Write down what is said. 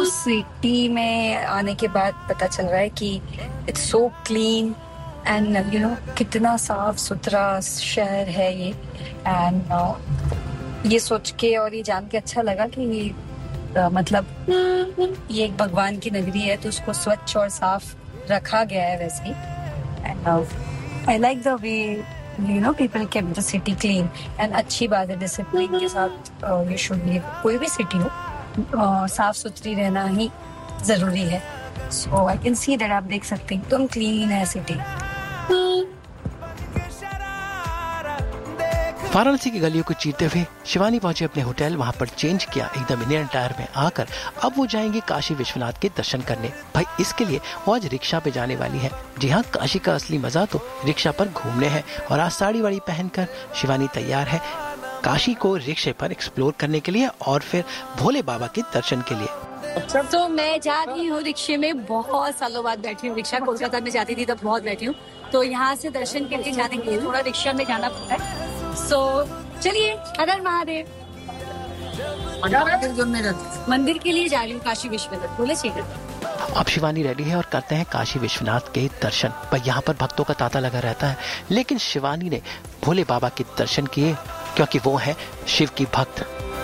City में आने के बाद पता चल रहा है कि इट्स सो क्लीन एंड कितना साफ सुथरा शहर है ये। एंड ये सोच के और ये जान के अच्छा लगा कि मतलब ये एक भगवान की नगरी है तो उसको स्वच्छ और साफ रखा गया है वैसे ही। And I like the way people keep the city clean. And अच्छी बात है, डिसिप्लिन के साथ यू शुड लिव। कोई भी सिटी हो साफ सुथरी रहना ही जरूरी है। सो आई कैन सी दैट, आप देख सकते हैं एकदम क्लीन है सिटी। वाराणसी की गलियों को चीरते हुए शिवानी पहुंचे अपने होटल। वहां पर चेंज किया एकदम इंडियन टायर में आकर अब वो जाएंगे काशी विश्वनाथ के दर्शन करने। भाई इसके लिए वो आज रिक्शा पे जाने वाली है। जी हाँ, काशी का असली मजा तो रिक्शा पर घूमने है। और आज साड़ी वाड़ी पहनकर शिवानी तैयार है काशी को रिक्शे पर एक्सप्लोर करने के लिए और फिर भोले बाबा के दर्शन के लिए। तो मैं जा रही हूँ रिक्शे में, बहुत सालों बाद बैठी हूँ रिक्शा। कोलकाता में जाती थी तब बहुत बैठी हूँ, तो यहाँ से दर्शन करके जाने के लिए थोड़ा रिक्शा में जाना पड़ता है। सो चलिए, हर हर महादेव। मंदिर के लिए जा रही हूँ काशी विश्वनाथ। बोले ठीक है। अब शिवानी रेडी है और करते हैं काशी विश्वनाथ के दर्शन। पर यहाँ पर भक्तों का तांता लगा रहता है, लेकिन शिवानी ने भोले बाबा के दर्शन किए क्योंकि वो है शिव की भक्त।